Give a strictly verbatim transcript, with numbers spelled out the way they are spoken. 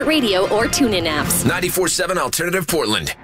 Radio or TuneIn apps. ninety-four seven Alternative Portland.